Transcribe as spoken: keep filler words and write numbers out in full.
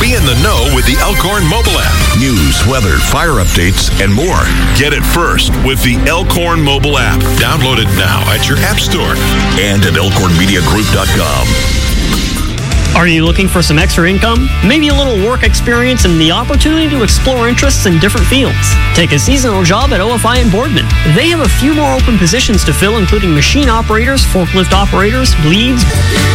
Be in the know with the Elkhorn mobile app. News, weather, fire updates, and more. Get it first with the Elkhorn mobile app. Download it now at your app store and at elkhorn media group dot com. Are you looking for some extra income? Maybe a little work experience and the opportunity to explore interests in different fields? Take a seasonal job at O F I in Boardman. They have a few more open positions to fill, including machine operators, forklift operators, leads,